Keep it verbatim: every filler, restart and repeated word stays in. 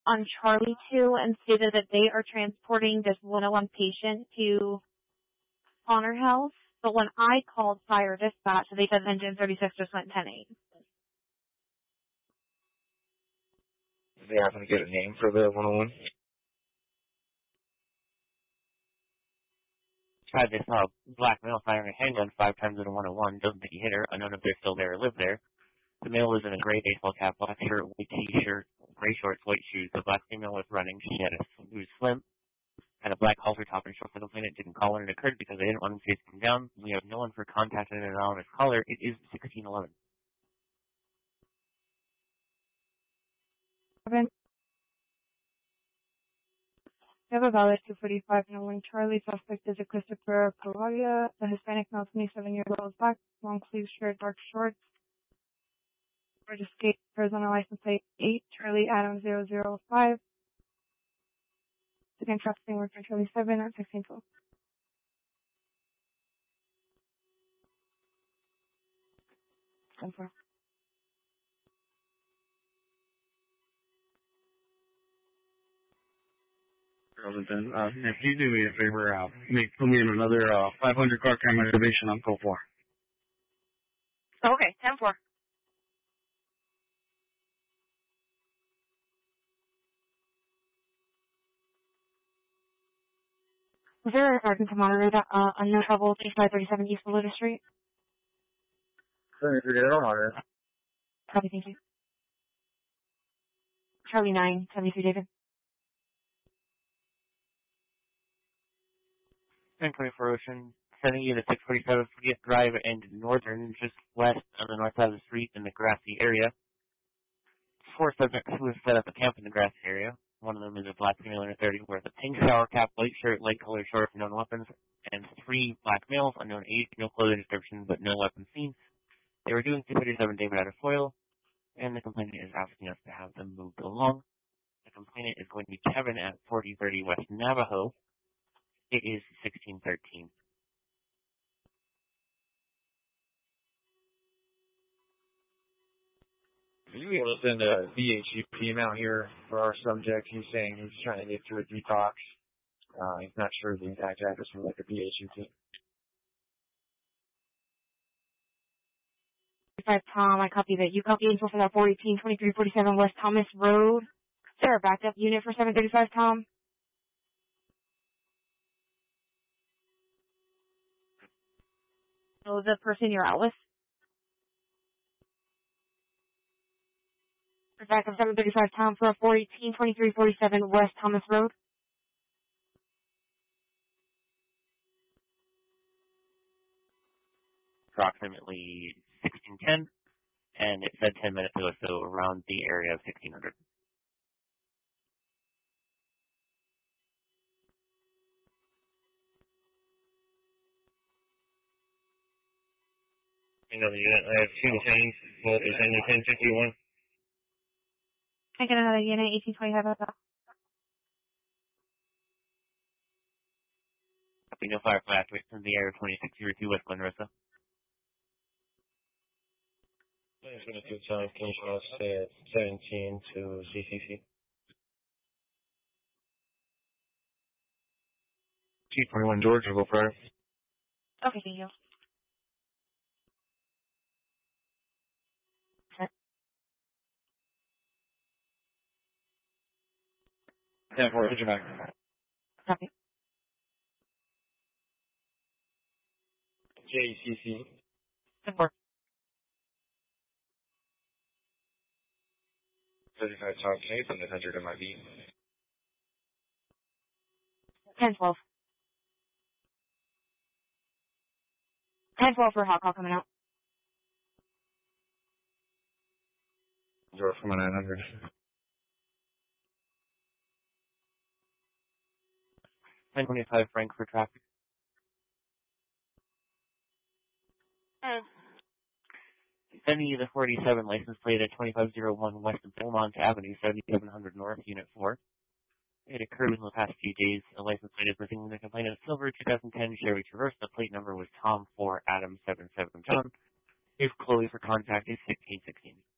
on Charlie two and stated that they are transporting this one oh one patient to Honor House. But when I called fire dispatch, they said engine thirty-six just went ten eight. Do they happen to get a name for the one oh one? Tried this uh, black male firing a handgun five times in a one oh one. Doesn't think he hit her. Unknown if they're still there or live there. The male was in a gray baseball cap, black shirt, white t-shirt, gray shorts, white shoes. The black female was running. She had a she was slim, had a black halter top and short. The complainant didn't call when it occurred because they didn't want him to face him down. We have no one for contacting an anonymous caller. It is sixteen eleven. We have a valid two forty-five and one Charlie. Suspect is a Christopher Pavalia, the Hispanic male, twenty-seven years old, black, long sleeve shirt, dark shorts. Georgia State, Arizona license plate eight, Charlie Adam zero zero five. Again, trafficking work for Charlie seven at sixteen twelve. ten four. Then, uh, if you do me a favor, uh, make, put me in another uh, five hundred car cam activation on code four. Okay, ten four. Was there a garden to monitor that uh, unknown trouble thirty-five thirty-seven East Meloda Street? seventy-three, I don't know. Copy, thank you. Charlie nine, seventy-three David. ten twenty-four Ocean, sending you to six forty-seven fortieth Drive and Northern, just west on the north side of the street in the grassy area. Four subjects who have set up a camp in the grassy area. One of them is a black female under thirty wears a pink shower cap, light shirt, light colored shorts, known weapons, and three black males, unknown age, no clothing description, but no weapons seen. They were doing two thirty-seven David out of foil, and the complainant is asking us to have them moved along. The complainant is going to be Kevin at forty thirty West Navajo. It is sixteen thirteen. Are you able to send a V H U P out here for our subject? He's saying he's trying to get to a detox. Uh, he's not sure the exact address for like a V H U P. five Tom, I copy that. You copy info for that four eighteen twenty-three forty-seven West Thomas Road. Is there a backup unit for seven thirty-five Tom? Oh, the person you're out with? Backup seven thirty-five Tom for a four eighteen twenty-three forty-seven West Thomas Road. Approximately sixteen ten, and it said ten minutes ago, so around the area of sixteen hundred. Another unit. I have two tens. Both is in the ten fifty-one. I get another unit, eighteen twenty-five. Copy, no fire flash. Wait from the area twenty-six oh two West Glen Rosa. I'm just going to do time. Can you show us stay at seventeen to C C C? T twenty-one George will go first. Okay, thank you. ten four, hit your back. Copy. J C C. ten four. thirty-five Top Chase and one hundred M I B. ten twelve. ten twelve for hot call coming out. Zero from a nine hundred. ten twenty-five Frank for traffic. Uh. Sending you the forty-seven license plate at twenty-five oh one West of Beaumont Avenue, seventy-seven hundred North, Unit four. It occurred in the past few days. The license plate is missing the complainant of silver twenty ten Chevy Traverse. The plate number was Tom four Adam seven seven John. If Chloe for contact is sixteen sixteen.